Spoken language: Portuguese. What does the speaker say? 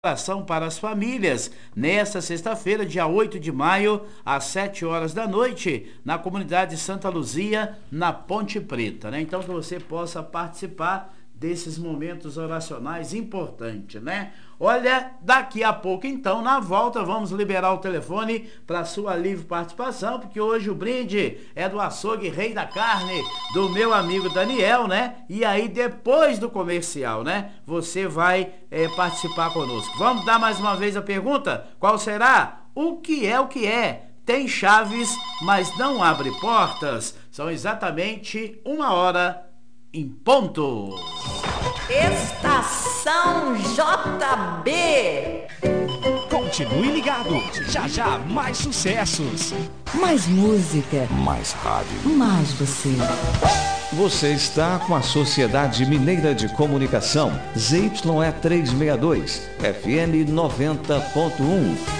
Ação para as famílias, nesta sexta-feira, dia 8 de maio, às 7 horas da noite, na comunidade Santa Luzia, na Ponte Preta, né? Então, que você possa participar desses momentos oracionais importantes, né? Olha, daqui a pouco, então, na volta, vamos liberar o telefone para sua livre participação, porque hoje o brinde é do açougue Rei da Carne, do meu amigo Daniel, né? E aí, depois do comercial, né? Você vai participar conosco. Vamos dar mais uma vez a pergunta? Qual será? O que é o que é? Tem chaves, mas não abre portas. São exatamente 1h em ponto. Estação JB. Continue ligado. Já já mais sucessos. Mais música. Mais rádio. Mais você. Você está com a Sociedade Mineira de Comunicação, ZYE 362, FM 90.1.